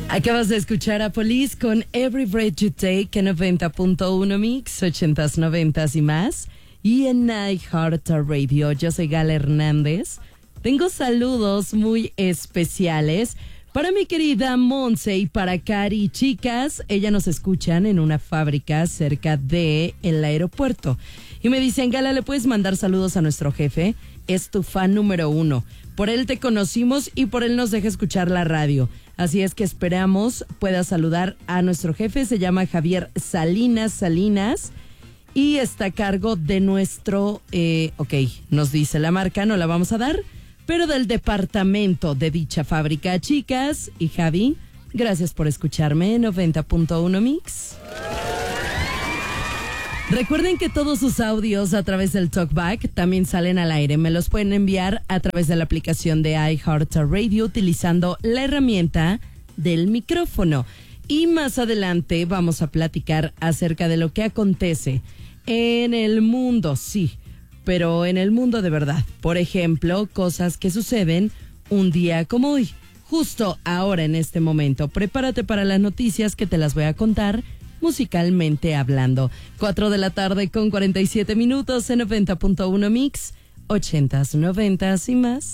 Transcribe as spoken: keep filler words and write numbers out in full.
Acabas de escuchar a Police con Every Breath You Take en noventa punto uno Mix, ochentas, noventas y más. Y en iHeart Radio, yo soy Gala Hernández. Tengo saludos muy especiales para mi querida Monse y para Cari. Chicas, ellas nos escuchan en una fábrica cerca de el aeropuerto. Y me dicen, Gala, ¿le puedes mandar saludos a nuestro jefe? Es tu fan número uno. Por él te conocimos y por él nos deja escuchar la radio. Así es que esperamos puedas saludar a nuestro jefe. Se llama Javier Salinas Salinas y está a cargo de nuestro, eh, ok, nos dice la marca, no la vamos a dar, pero del departamento de dicha fábrica. Chicas y Javi, gracias por escucharme en noventa punto uno Mix. Recuerden que todos sus audios a través del TalkBack también salen al aire. Me los pueden enviar a través de la aplicación de iHeartRadio utilizando la herramienta del micrófono. Y más adelante vamos a platicar acerca de lo que acontece en el mundo, sí, pero en el mundo de verdad. Por ejemplo, cosas que suceden un día como hoy, justo ahora en este momento. Prepárate para las noticias que te las voy a contar musicalmente hablando. Cuatro de la tarde con cuarenta y siete minutos en noventa punto uno Mix, ochentas, noventas y más.